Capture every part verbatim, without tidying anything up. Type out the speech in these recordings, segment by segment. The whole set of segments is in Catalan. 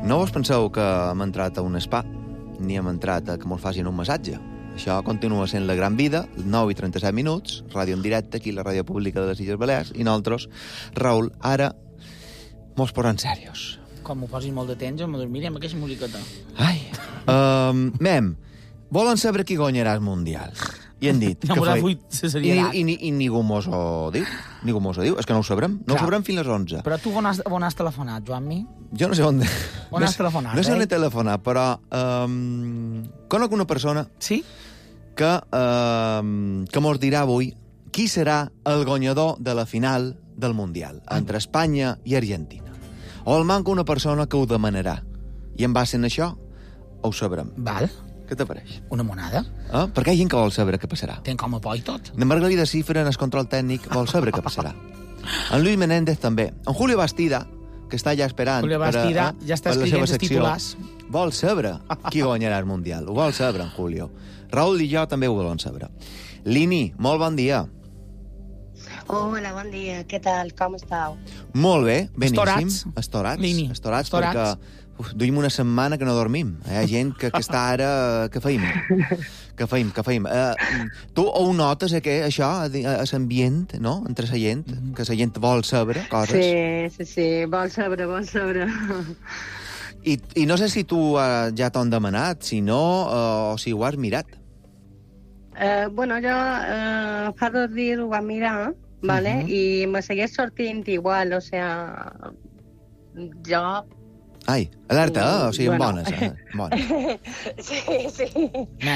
No vos penseu que hem entrat a un spa, ni hem entrat a que mos facin un massatge. Això continua sent la gran vida, nou i trenta-set minuts, ràdio en directe, aquí la ràdio pública de les Illes Balears, i nosaltres, Raül, ara mos posem serios. Com m'ho posis molt de temps, em dormiré amb aquesta musiqueta. Ai, um, mem, volen saber qui guanyarà el Mundial. I han dit... No, que fai... fai... I, I, i, I ningú mos ho diu. Ningú mos ho diu. És que no ho sabrem. No Clar. ho sabrem fins les onze. Però tu on has, on has telefonat, Joan-mi? Jo no sé on... On no, has telefonat, No sé eh? on he telefonat, però... Um, conec una persona... Sí? Que, um, que mos dirà avui qui serà el guanyador de la final del Mundial entre Espanya i Argentina. O el manca una persona que ho demanarà. I en base a això, ho sabrem. Val. Què t'apareix? Una monada? Eh? Perquè hi ha gent que vol saber què passarà. Ten com a por i tot. En Margalida Cifra, en el control tècnic, vol saber què passarà. En Luis Menéndez també. En Julio Bastida, que està allà esperant Julio Bastida per, a, ja està per la seva secció, titulars. Vol saber qui guanyarà el Mundial. Ho vol saber, en Julio. Raül i jo també ho volem saber. Lini, molt bon dia. Hola, bon dia. Què tal? Com estàu? Molt bé, beníssim. Estorats. Estorats. Lini. Estorats, Estorats. perquè uf, duim una setmana que no dormim. Hi ha gent que, que està ara... Què feim? Què feim? Què feim? Uh, tu ho notes, eh, això, a, a l'ambient, no?, entre la gent, que la gent vol saber coses. Sí, sí, sí. Vol saber, vol saber. I, I no sé si tu uh, ja t'ho han demanat, si no, uh, o si ho has mirat. Uh, bueno, jo uh, fa dos dies ho vam mirar, ¿vale? Uh -huh. I me segueix sortint igual, o sea... Jo... Ai, alerta, eh? O sigui, bueno. bones, eh? Bones. Sí, sí.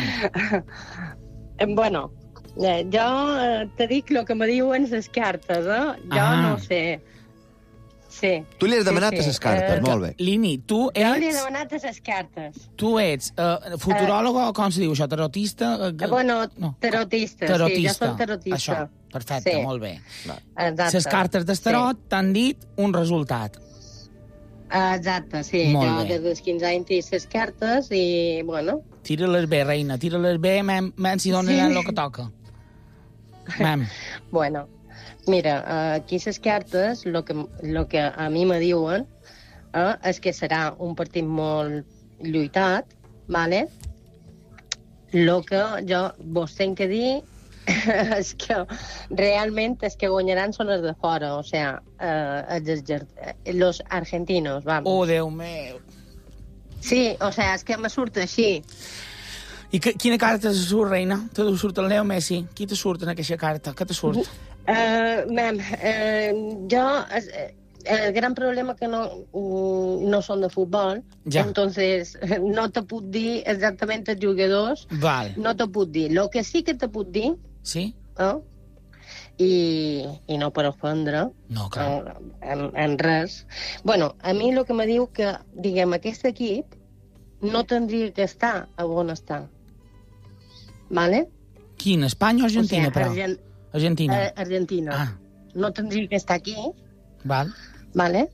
Nen. Bueno, eh, jo eh, te dic el que me diuen les cartes, eh? Jo Ah. no sé. Sí. Tu li has demanat sí, sí. a les cartes, Eh, molt bé. Lini, tu Jo li he ets... demanat les cartes. Tu ets uh, futuròleg o com se diu això, tarotista? Uh, Eh, bueno, no. tarotista, tarotista. sí, jo soc tarotista. Això, perfecte, Sí. molt bé. Exacte. Les cartes del tarot Sí. t'han dit un resultat. Exacte, sí. Molt jo bé. des dels quinze anys tinc les cartes i, bueno... Tira-les bé, reina, tira-les bé, mem, mem si donen Sí. el que toca. Mem. Bueno, mira, eh, aquí les cartes, el que, lo que a mi me diuen eh, és que serà un partit molt lluitat, ¿vale? Lo que jo vos tenc que dir és que realment els que guanyaran són els de fora, o sea, eh, els, els, los argentinos, vamos. Oh, Déu meu. Sí, o sea, és que me surt així. I que, quina carta te surt, reina? Te surt el Leo Messi? Qui te surt en aquesta carta? Què te surt? Uh, mem, uh, jo... Uh, el gran problema que no, mm, no són de futbol, Ja. entonces no te puc dir exactament els jugadors, Val. no te puc dir. Lo que sí que te puc dir, Sí? eh, i, i no per ofendre No, clar. en, en, en res, bueno, a mi el que me diu que, diguem, aquest equip no tindria que estar a on està. Vale? Quin? Espanya o Argentina, o sigui, però? Argent, Argentina. eh, Argentina. Ah, No tindria que estar aquí, val. ¿vale?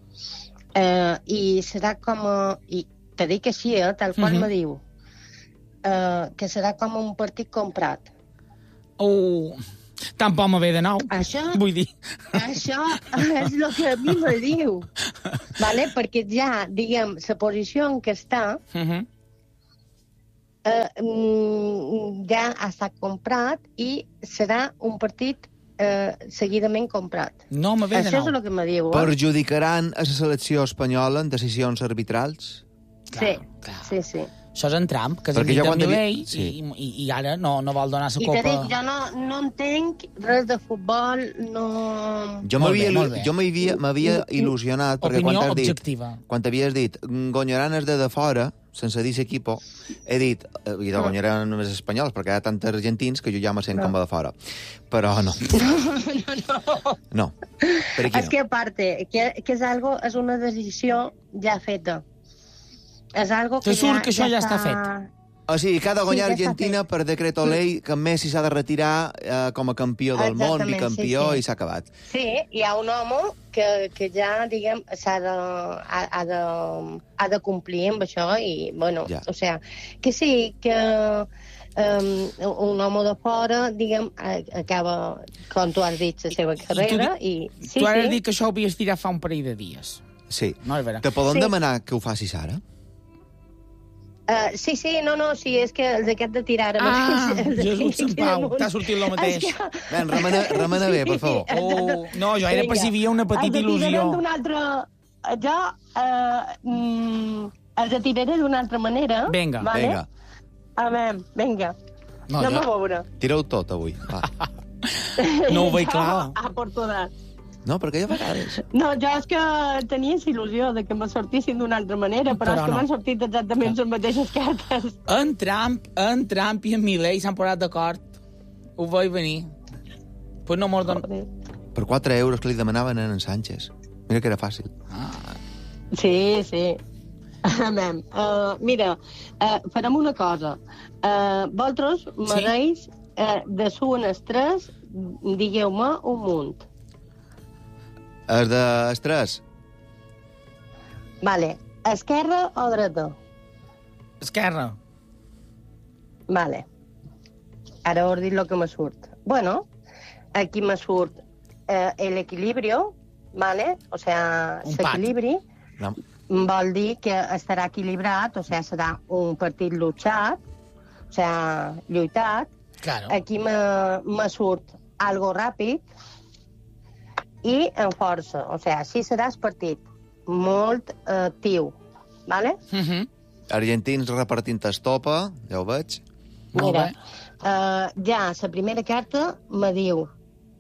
Eh, I serà com... A, I te dic així, eh, tal qual Mhm. me diu, eh, que serà com un partit comprat. Oh, tampoc me ve de nou. Això, Vull dir... això és el que a mi me diu, ¿vale? Perquè ja, diguem, la posició en què està Uh -huh. eh, mm, ja ha estat comprat i serà un partit eh, seguidament comprat. No me ve de Això és nou. el que me diu, eh? Perjudicaran a la selecció espanyola en decisions arbitrals? Sí, Clar, clar. sí, sí. Això és en Trump, que és Perquè jo amic de quan devia- Milei, sí. i, i, i ara no, no vol donar la I copa... te dic, jo no, no entenc res de futbol, no... Jo Molt m'havia bé, molt bé. jo m'havia m'havia il·lusionat, perquè Opinió quan has dit, objectiva. quan t'havies dit guanyaran els de de fora, sense dir l'equipo, he dit, eh, i de guanyaran només els espanyols, perquè hi ha tants argentins que jo ja me sent No. com a de fora. Però no. no, no. No. Per aquí És no. que, a parte, que, que és, algo, és una decisió ja feta. És algo que Te surt ja, que això ja està està fet. O sigui, que ha de guanyar Sí, ja està Argentina fet. per decreto lei, que Messi s'ha de retirar eh, com a campió del món, Exactament, bicampió, sí, sí. i s'ha acabat. Sí, hi ha un home que, que ja, diguem, s'ha de, ha, ha, de, ha de complir amb això i, bueno, Ja. o sea, que sí, que um, un home de fora, diguem, a- acaba, com tu has dit, la seva carrera i... Sí, tu ara has sí. dit que això ho havies tirat fa un parell de dies. Sí. No, és vera. Te poden Sí. demanar que ho facis ara? Uh, sí, sí, no, no, sí, és que els aquests de tirar ara Ah, mateix, els de Jesús aquí Sant Pau, damunt. t'ha sortit lo mateix. És que- Ben, remena, remena bé, per favor. Oh, no, jo era Vinga. per si hi havia una petita Els de il·lusió. tirarem d'una altra... Jo eh, mm, els de tiraré d'una altra manera. Vinga. vale? Vinga, A veure, vinga. No, Anem jo- a veure. tira-ho tot avui. Va. No ho veig Jo clar. A por todas. No, perquè jo a vegades... No, jo és que tenia il·lusió de que me sortissin d'una altra manera, però, Però és que no. m'han sortit exactament les mateixes cartes. En Trump, en Trump i en Milei s'han posat d'acord. Ho veig venir. Pues no mos don... Per quatre euros que li demanaven a en Sánchez. Mira que era fàcil. Sí, sí. Amem. Uh, mira, uh, farem una cosa. Uh, vosaltres m'hagueix uh, de su en estrès, digueu-me un munt. Els d'estrès. Vale. Esquerra o dreta? Esquerra. Vale. Ara us dic el que me surt. Bueno, aquí me surt eh, el equilibrio, ¿vale? O sea, Un pat. s'equilibri. No. Vol dir que estarà equilibrat, o sea, serà un partit luchat, o sea, lluitat. Claro. Aquí me, me surt algo ràpid i en força. O sea, així seràs partit molt eh, actiu, ¿vale? Uh -huh. Argentins repartint estopa, ja ho veig. Molt Mira, bé. uh, ja la primera carta me diu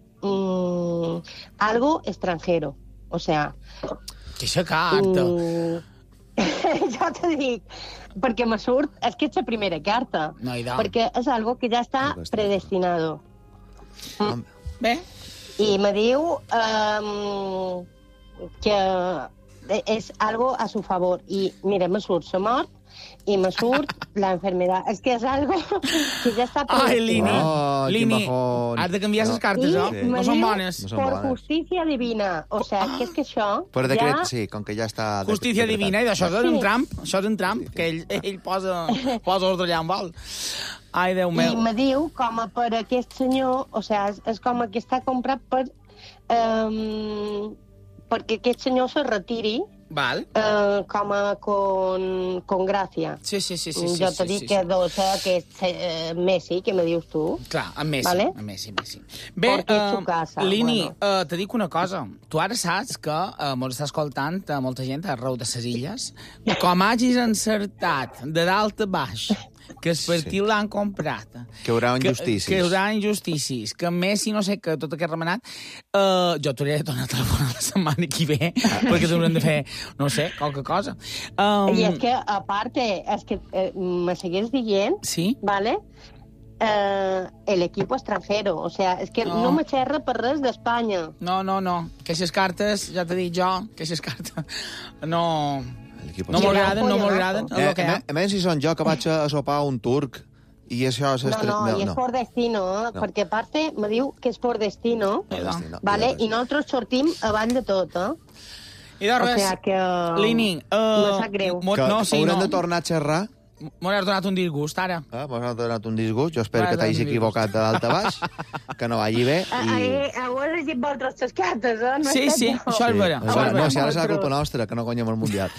mm, algo extranjero. O sea... Que això carta. Mm, jo te dic, perquè me surt... És que és la primera carta. No, i tant. Perquè és algo que ja està Algo extranjero. predestinado. Mm. Bé, I me diu um, que és algo a su favor. I mira, me surt la mort i me surt la enfermedad. És que és algo que ja està ai, Lini. Oh, quin Lini, bajón. has de canviar les No. cartes, no? I Sí. No me són diu bones. No són por bones. justicia divina. O sea, que és que això Per decret, ja... sí, com que ja està... Justícia decretat. divina, i això és Sí. un Trump, això és un Trump, que ell, ell posa, posa ordre allà on vol. Ai, Déu I meu. me diu com a per aquest senyor, o sea, és, és com a que està comprat per... Um, perquè aquest senyor se retiri Val. uh, com a con, con gràcia. Sí, sí, sí. sí, sí jo sí, te dic sí, que sí. deu ser aquest eh, Messi, que me dius tu. Clar, amb Messi, Vale. amb Messi, Messi. Bé, Porque és su casa, Lini, bueno. uh, te dic una cosa. Tu ara saps que uh, mos està escoltant uh, molta gent arreu de ses illes. Com hagis encertat de dalt a baix que el partit Sí. l'han comprat, Que hi haurà injustícies. que, que hi haurà injusticis, que Messi, no sé, que tot aquest remenat, uh, jo t'hauré de tornar a telefonar la setmana que ve, perquè t'haurem de fer, no sé, qualque cosa. Um, I és que, a part, és que eh, me seguís dient, Sí? ¿vale? Eh, el equipo extranjero. O sea, és que No. no, no me xerra per res d'Espanya. No, no, no. Que aquestes cartes, ja t'he dit jo, que aquestes cartes no... L'equip No Sí, m'agraden, no pollo, m'agraden, no? és Eh, el que hi ha. a més, si són jo que vaig a a sopar un turc i això... No, s'estre- no, i és por destino, eh? No. perquè a part me diu que és por destino, Eh, no. no, vale? no, i nosaltres sortim avall de tot, eh? I de O res, sea que... Lini, uh, me sap greu. mo- Que no, sí, haurem no. de tornar a xerrar. M'ho has donat un disgust, ara. Ah, m'ha donat un disgust. Jo espero M'ha que donat t'hagis un equivocat de dalt a baix, que no vagi bé. Ah, I... eh, heu llegit vosaltres les cartes, eh? No Sí, he estat sí, jo. això és vera. Sí. Això és No, vera. si ara serà Vosaltres. culpa nostra, que no guanyem el Mundial.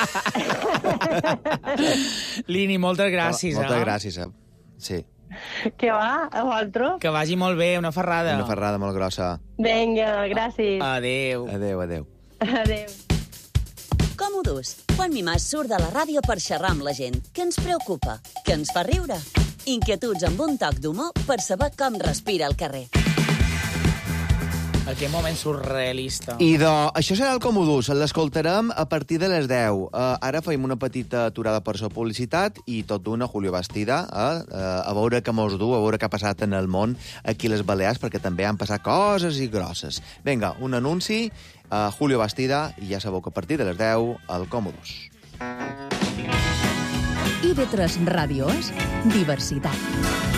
Lini, moltes gràcies. Moltes eh? gràcies. eh? Sí, Que va, a vosaltres? Que vagi molt bé, una ferrada. una ferrada molt grossa. Vinga, gràcies. Adéu. Adéu, adéu. Adéu. Còmodos. Juan Mimàs surt de la ràdio per xerrar amb la gent. Què ens preocupa? Què ens fa riure? Inquietuds amb un toc d'humor per saber com respira el carrer. Aquest moment surrealista. I de... això serà el Comodús, l'escoltarem a partir de les deu. Uh, ara feim una petita aturada per la publicitat i tot d'una Julio Bastida, uh, uh, a veure què mos du, a veure què ha passat en el món aquí a les Balears, perquè també han passat coses i grosses. Vinga, un anunci, uh, Julio Bastida, i ja sabeu que a partir de les deu, el Comodús. I V tres Ràdio és diversitat.